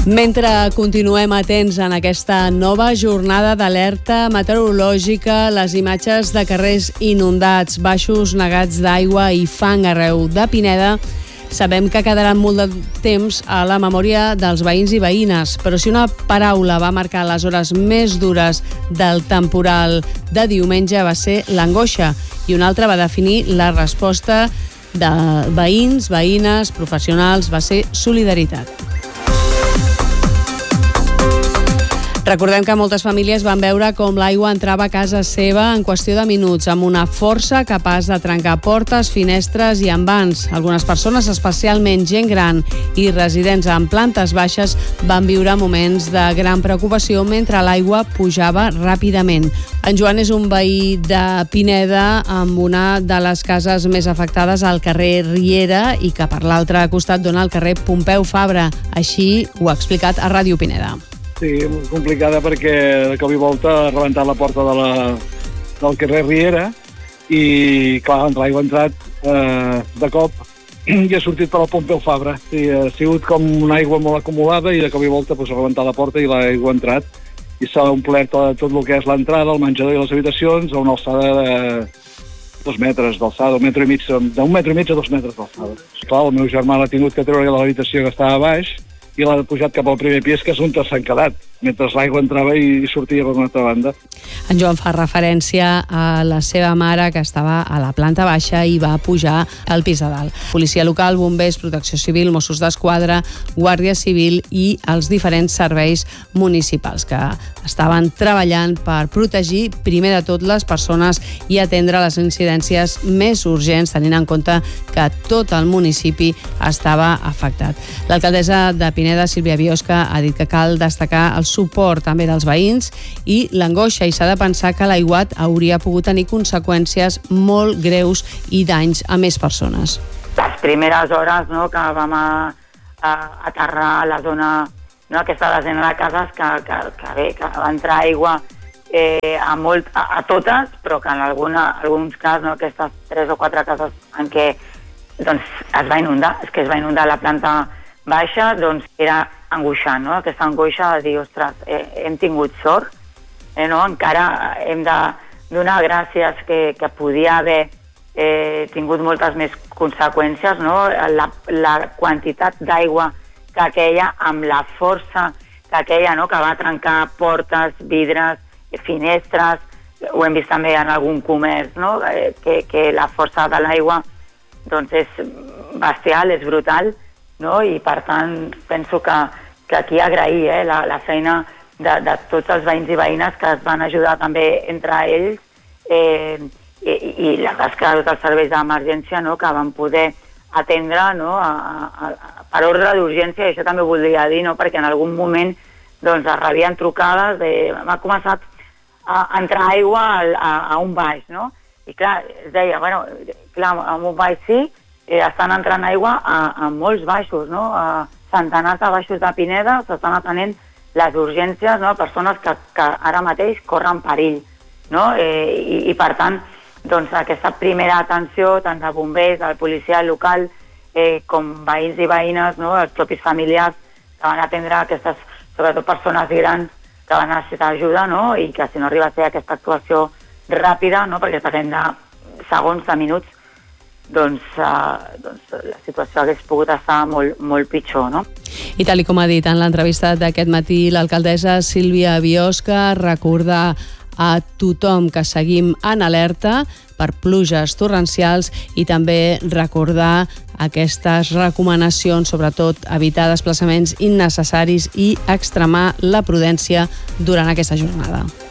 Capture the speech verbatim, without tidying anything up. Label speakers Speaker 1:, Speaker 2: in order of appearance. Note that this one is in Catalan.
Speaker 1: Mentre continuem atents en aquesta nova jornada d'alerta meteorològica, les imatges de carrers inundats, baixos negats d'aigua i fang arreu de Pineda, sabem que quedaran molt de temps a la memòria dels veïns i veïnes, però si una paraula va marcar les hores més dures del temporal de diumenge va ser l'angoixa, i una altra va definir la resposta de veïns, veïnes, professionals, va ser solidaritat. Recordem que moltes famílies van veure com l'aigua entrava a casa seva en qüestió de minuts, amb una força capaç de trencar portes, finestres i envans. Algunes persones, especialment gent gran i residents en plantes baixes, van viure moments de gran preocupació mentre l'aigua pujava ràpidament. En Joan és un veí de Pineda amb una de les cases més afectades al carrer Riera i que per l'altre costat dona al carrer Pompeu Fabra. Així ho ha explicat a Ràdio Pineda.
Speaker 2: Sí, molt complicada perquè de cop i volta ha rebentat la porta de la, del carrer Riera i, clar, l'aigua ha entrat eh, de cop i ha sortit per al Pompeu Fabra. Sí, ha sigut com una aigua molt acumulada i de cop i volta pues, ha rebentat la porta i l'aigua ha entrat i s'ha omplert tot el que és l'entrada, el menjador i les habitacions a una alçada de dos metres d'alçada, un metre i mig, d'un metre i mig a dos metres d'alçada. Clar, el meu germà l'ha tingut que treure de l'habitació que estava a baix i l'ha pujat cap al primer pis, que és on s'han quedat, mentre l'aigua entrava i sortia per una altra banda.
Speaker 1: En Joan fa referència a la seva mare, que estava a la planta baixa i va pujar al pis de dalt. Policia local, bombers, protecció civil, Mossos d'Esquadra, Guàrdia Civil i els diferents serveis municipals que estaven treballant per protegir primer de tot les persones i atendre les incidències més urgents, tenint en compte que tot el municipi estava afectat. L'alcaldessa de Pineda, Sílvia Biosca, ha dit que cal destacar el suport també dels veïns i l'angoixa, i s'ha de pensar que l'aiguat hauria pogut tenir conseqüències molt greus i danys a més persones.
Speaker 3: Les primeres hores, no, que vam a, a aterrar a la zona, no, aquesta desena de cases, que, que, que bé, que va entrar aigua eh, a, molt, a, a totes, però que en alguna, alguns casos, no, aquestes tres o quatre cases en què doncs, es va inundar, és que es va inundar la planta baixa, doncs era angoixant, no? Aquesta angoixa de dir, ostres, eh, hem tingut sort, eh, no? Encara hem de donar gràcies que, que podia haver eh, tingut moltes més conseqüències, no? La, la quantitat d'aigua que aquella, amb la força que aquella, no? Que va trencar portes, vidres, finestres, ho hem vist també en algun comerç, no? Eh, que, que la força de l'aigua doncs és bestial, és brutal, no? I per tant penso que, que aquí agrair eh, la, la feina de, de tots els veïns i veïnes que es van ajudar també entre ells eh, i, i la tasca de tots els serveis d'emergència, no? Que van poder atendre, no? a, a, a, per ordre d'urgència, i això també ho voldria dir, no? Perquè en algun moment doncs, es rebien trucades de m'ha començat a entrar aigua a, a, a un baix, no? I clar, es deia, bueno, clar, a un baix sí, Eh, estan entrant aigua a, a molts baixos, no? A centenars de baixos de Pineda s'estan atenent les urgències, no? Persones que, que ara mateix corren perill, no? Eh, i, I per tant, doncs aquesta primera atenció, tant de bombers, del policia local, eh, com veïns i veïnes, no? Els propis familiars que van atendre aquestes, sobretot persones grans que van necessitar ajuda, no? I que si no arriba a ser aquesta actuació ràpida, no? Perquè parlem de segons, de minuts, Doncs, uh, doncs la situació hagués pogut estar molt, molt pitjor, no?
Speaker 1: I tal com ha dit en l'entrevista d'aquest matí l'alcaldessa Sílvia Biosca, recordar a tothom que seguim en alerta per pluges torrencials i també recordar aquestes recomanacions, sobretot evitar desplaçaments innecessaris i extremar la prudència durant aquesta jornada.